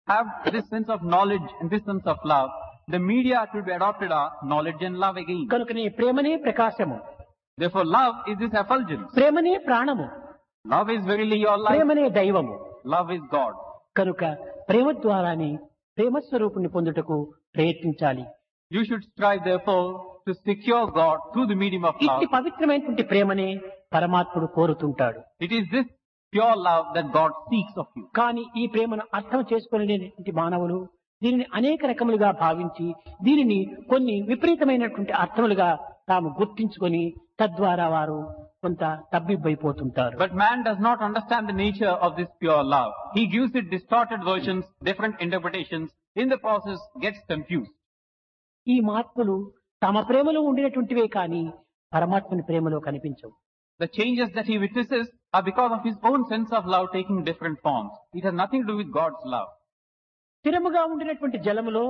have this sense of knowledge and this sense of love, the media should be adopted are knowledge and love again. కనుకనే ప్రేమనే ప్రకాశము, Therefore, love is this effulgence. ప్రేమనే ప్రాణము, Love is verily your life. ప్రేమనే దైవము. Love is God. కనుక ప్రేమ ద్వారానే ప్రేమ స్వరూపుని పొందుటకు ప్రయత్నించాలి. You should strive, therefore, to secure God through the medium of love. ఇట్టి పవిత్రమైనటువంటి ప్రేమనే పరమాత్ముడు కోరుతుంటాడు. It is this pure love that God seeks of you. కానీ ఈ ప్రేమను అర్థం చేసుకోలేనటువంటి మానవులు దీనిని అనేక రకములుగా భావించి దీనిని కొన్ని విపరీతమైనటువంటి అర్థములుగా తాము గుర్తించుకొని తద్వారా వారు కొంత తబ్బిబ్బైపోతుంటారు. But man does not understand the nature of this pure love. He gives it distorted versions, different interpretations. In the process, gets confused. ఈ మహాత్ములు తమ ప్రేమలో ఉండినటువంటివే కానీ పరమాత్మని ప్రేమలో కనిపించవు. The changes that he witnesses are because of his own sense of love taking different forms. It has nothing to do with God's love. స్థిరముగా ఉండినటువంటి జలములో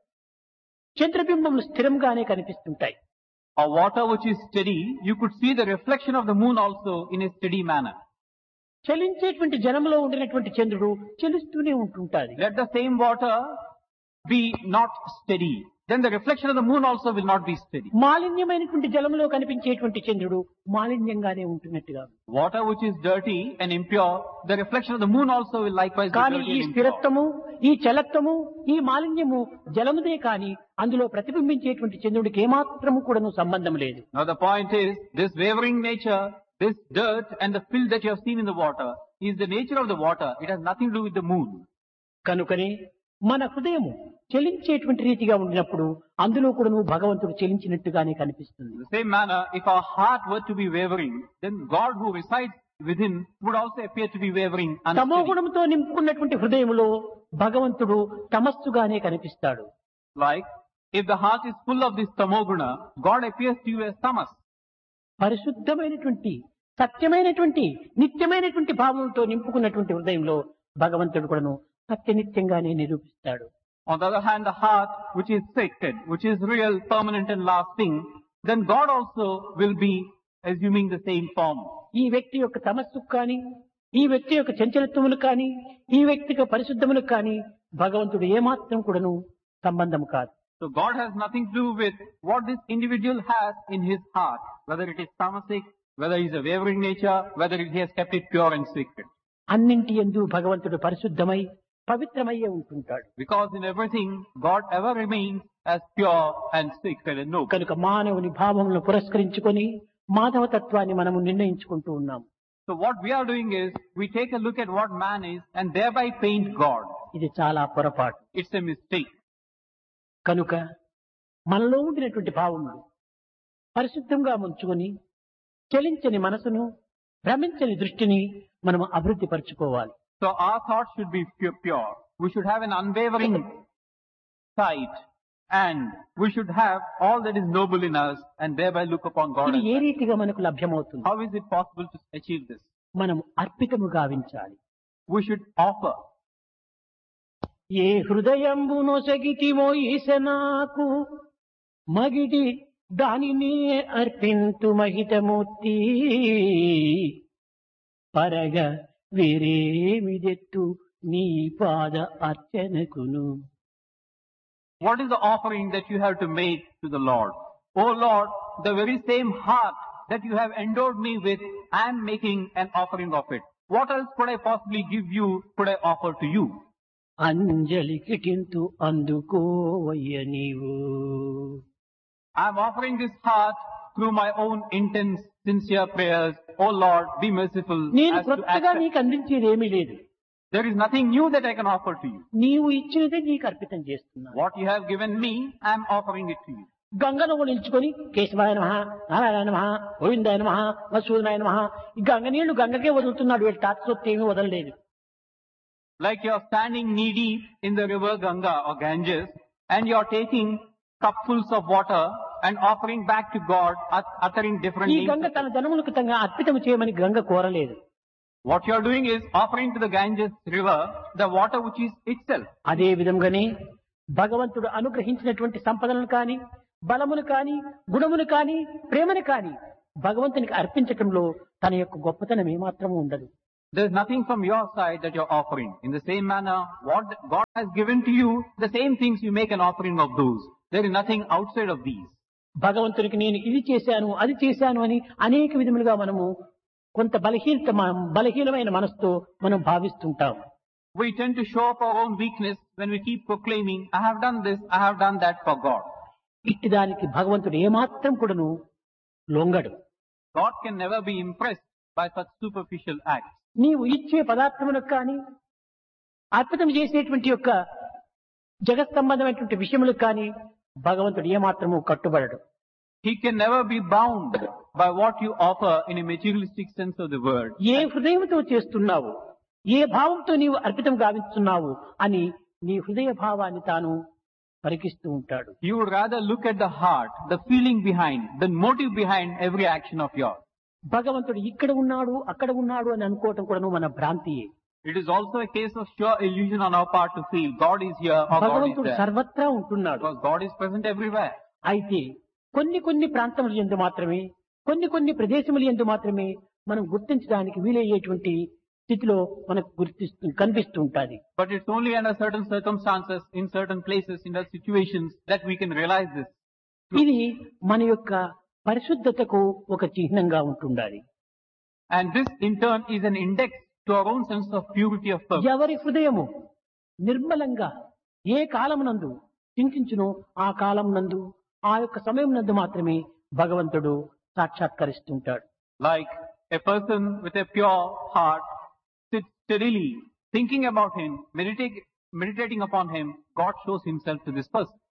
చంద్రబింబములు స్థిరంగానే కనిపిస్తుంటాయి. Or water which is steady, you could see the reflection of the moon also in a steady manner. చలించేటువంటి జలములో ఉండినటువంటి చంద్రుడు చలిస్తూనే ఉంటుంటాది. Let the same water be not steady. Then the reflection of the moon also will not be steady. మాలిన్యమైనటువంటి జలములో కనిపించేటువంటి చంద్రుడు మాలిన్యంగానే ఉంటున్నట్టుగా. Water which is dirty and impure, the reflection of the moon also will likewise be కానీ dirty ఈ and impure. స్థిరత్వము, ఈ చలత్వము, ఈ మాలిన్యము జలముదే కానీ అందులో ప్రతిబింబించేటువంటి చంద్రుడికి ఏమాత్రము కూడాను సంబంధం లేదు. Now the point is, this wavering nature, this dirt and the filth that you have seen in the water is the nature of the water. It has nothing to do with the moon. కనుకనే మన హృదయము చలించేటువంటి రీతిగా ఉండినప్పుడు అందులో కూడాను భగవంతుడు చలించినట్టుగానే కనిపిస్తుంది. In the same manner, if our heart were to be wavering, then God who resides within would also appear to be wavering తమో unsteady. గుణంతో నింపుకున్నటువంటి హృదయములో భగవంతుడు తమస్సుగానే కనిపిస్తాడు. Like, if the heart is full of this tamoguna, God appears to you as tamas. పరిశుద్ధమైనటువంటి సత్యమైనటువంటి నిత్యమైనటువంటి భావంతో నింపుకున్నటువంటి హృదయంలో భగవంతుడు కూడాను సత్యనిత్యంగానే నిరూపిస్తాడు. On the other hand, the heart which is sacred, which is real, permanent and lasting, then God also will be assuming the same form. ఈ వ్యక్తి యొక్క తమస్సుకు కానీ ఈ వ్యక్తి యొక్క చంచలత్వములకు కానీ ఈ వ్యక్తి యొక్క పరిశుద్ధములకు కానీ భగవంతుడు ఏమాత్రం కూడాను సంబంధం కాదు. So God has nothing to do with what this individual has in his heart, whether it is tamasic, whether he is a wavering nature, whether he has kept it pure and sacred. అన్నింటి యందు భగవంతుడు పరిశుద్ధమై పవిత్రమయ్యే ఉంటుంటాడు. Because in everything, God ever remains as pure and sacred and noble. కనుక మానవుని భావములను పురస్కరించుకొని మాధవతత్వాన్ని మనము నిర్ణయించుకుంటూ ఉన్నాం. So what we are doing is, we take a look at what man is and thereby paint God. ఇది చాలా పొరపాటు. It's a mistake. కనుక మనలో ఉండినటువంటి భావములు పరిశుద్ధంగా ఉంచుకొని చలించని మనసును భ్రమించని దృష్టిని మనం అభివృద్ధి పరచుకోవాలి. So our thoughts should be pure. We should have an unwavering sight and we should have all that is noble in us and thereby look upon God. ఇది as ఏ well. రీతిగా మనకు లభ్యమవుతుంది? How is it possible to achieve this? మనం అర్పితము గావించాలి. We should offer. ఏ హృదయంబు నొసగితిమో ఈశనాకు మగిడి దానిని అర్పింతు మహితమూర్తి పరగ వేరేమిదెత్తు నీ పాద అర్చనకును. What is the offering that you have to make to the Lord? Oh Lord, the very same heart that you have endowed me with, I am making an offering of it. What else could I possibly give you, could I offer to you? అంజలి కిటింతు అందుకోవయ్య నీవు. I am offering this heart through my own intense, sincere prayers. Oh Lord, be merciful నేను as to కొత్తగా accept. నీకు అందించేది ఏమీ లేదు. There is nothing new that I can offer to you. నీవు ఇచ్చినదే నీకు అర్పితం చేస్తున్నాను. What you have given me, I am offering it to you. గంగను కూడా నిల్చుకొని కేశవాయ నమః, నారాయణ నమః, గోవిందాయ నమః, మధుసూదనాయ నమః, ఈ గంగ నీళ్లు గంగకే వదులుతున్నాడు, వీళ్ళు తాత్సొత్తు ఏమీ వదలలేదు. Like you are standing knee deep in the river Ganga or Ganges and you are taking cupfuls of water and offering back to God, uttering different ఈ names. గంగ తన ధనములకు తన అర్పితం చేయమని గంగ కోరలేదు. What you are doing is offering to the Ganges river the water which is itself. అదే విధంగానే భగవంతుడు అనుగ్రహించినటువంటి సంపదలను కానీ బలమును కానీ గుణమును కానీ ప్రేమను కానీ భగవంతునికి అర్పించటంలో తన యొక్క గొప్పతనం ఏమాత్రము ఉండదు. There's nothing from your side that you're offering. In the same manner, what God has given to you, the same things you make an offering of those. There is nothing outside of these. భగవంతునికి నేను ఇది చేశాను అది చేశాను అని అనేక విధములుగా మనము కొంత బలహీనమైన మనసుతో మనం భావిస్తుంటాం. We tend to show up our own weakness when we keep proclaiming, I have done this, I have done that for God. ఇట్టి దానికి భగవంతుడు ఏమాత్రం కూడాను లొంగడు. God can never be impressed by such superficial acts. నీవు ఇచ్చే పదార్థములకు కానీ అర్పితం చేసేటువంటి యొక్క జగత్ సంబంధమైనటువంటి విషయములకు కానీ భగవంతుడు ఏమాత్రము కట్టుబడడు. He can never be bound by what you offer in a materialistic sense of the word. ఏ హృదయంతో చేస్తున్నావు, ఏ భావంతో నీవు అర్పితం గావిస్తున్నావు అని నీ హృదయ భావాన్ని తాను పరికిస్తూ ఉంటాడు. You would rather look at the heart, the feeling behind, the motive behind every action of yours. భగవంతుడు ఇక్కడ ఉన్నాడు అక్కడ ఉన్నాడు అని అనుకోవటం కూడా మన భ్రాంతియే. It is also a case of sure illusion on our part to feel God is here or God is భగవంతుడు there. సర్వత్రా ఉంటున్నాడు. Because God is present everywhere. అయితే కొన్ని ప్రాంతముల యందు మాత్రమే, కొన్ని ప్రదేశముల యందు మాత్రమే మనం గుర్తించడానికి వీలయ్యేటువంటి స్థితిలో మనకు కనిపిస్తూ ఉంటుంది. But it's only under certain circumstances, in certain places, in certain situations that we can realize this. ఇది మన యొక్క పరిశుద్ధతకు ఒక చిహ్నంగా ఉంటుండాలి. And this in turn is an index to our own sense of purity of purpose. ఎవరి హృదయము నిర్మలంగా ఏ కాలమునందు చింతించునో ఆ కాలమునందు ఆ యొక్క సమయం నందు మాత్రమే భగవంతుడు సాక్షాత్కరిస్తుంటాడు. Like a person with a pure heart sits steadily thinking about him, meditating upon him, God shows himself to this person.